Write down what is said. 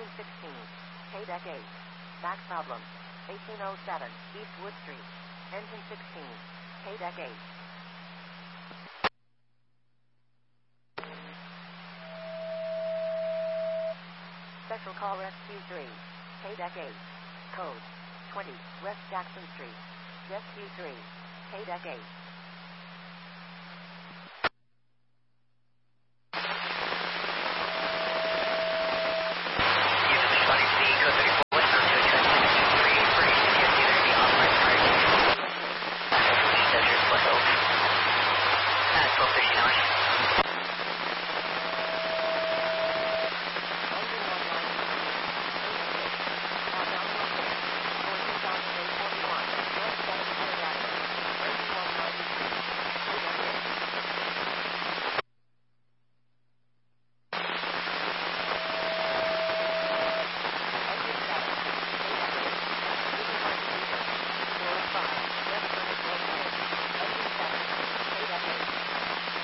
1816, K-Deck 8. Back problem. 1807, East Wood Street. Engine 16, K-Deck 8. Special call Rescue 3, K-Deck 8. Code 20, West Jackson Street. Rescue 3, K-Deck 8.